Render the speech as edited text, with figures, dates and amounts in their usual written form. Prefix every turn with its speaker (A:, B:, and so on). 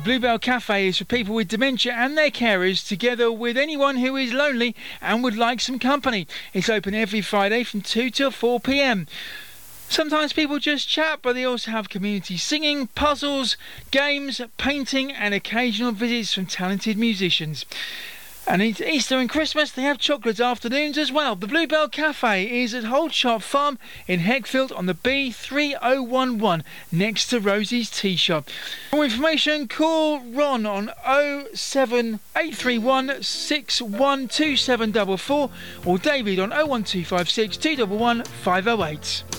A: Bluebell Cafe is for people with dementia and their carers, together with anyone who is lonely and would like some company. It's open every Friday from 2 till 4 p.m. Sometimes people just chat, but they also have community singing, puzzles, games, painting and occasional visits from talented musicians. And it's Easter and Christmas, they have chocolate afternoons as well. The Bluebell Cafe is at Holdshop Farm in Heckfield on the B3011 next to Rosie's Tea Shop. For more information, call Ron on 07831 612744 or David on 01256 211 508.